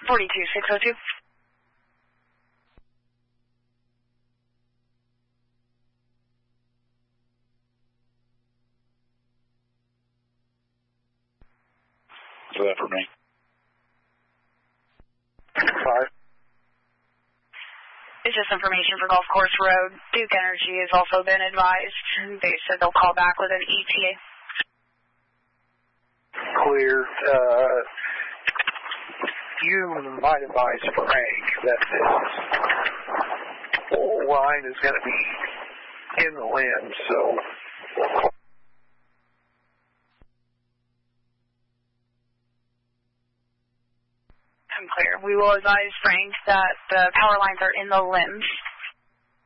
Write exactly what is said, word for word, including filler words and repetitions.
forty-two six oh two. So that for me. Five. It's just information for Golf Course Road. Duke Energy has also been advised. They said they'll call back with an E T A. Clear. Uh, you might advise Frank that this line is going to be in the limb, so... I'm clear. We will advise Frank that the power lines are in the limbs